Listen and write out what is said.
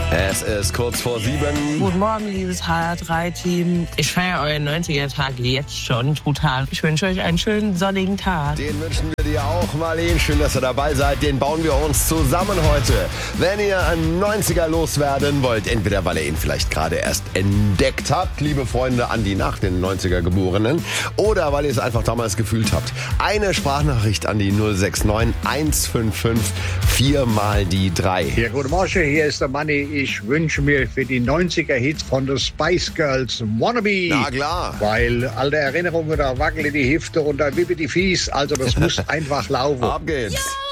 Es ist kurz vor 7. Guten Morgen, liebes HR3-Team. Ich feiere euren 90er-Tag jetzt schon total. Ich wünsche euch einen schönen sonnigen Tag. Den wünschen wir dir auch, Marlene. Schön, dass ihr dabei seid. Den bauen wir uns zusammen heute. Wenn ihr einen 90er loswerden wollt, entweder weil ihr ihn vielleicht gerade erst entdeckt habt, liebe Freunde an die nach den 90er Geborenen, oder weil ihr es einfach damals gefühlt habt. Eine Sprachnachricht an die 069 155 4 mal die 3. Ja, guten Morgen, hier ist der Manni. Ich wünsche mir für die 90er-Hits von den Spice Girls Wannabe. Na klar. Weil alte Erinnerungen, da wackeln die Hüfte und da wippe die Fies. Also das muss einfach laufen. Ab geht's.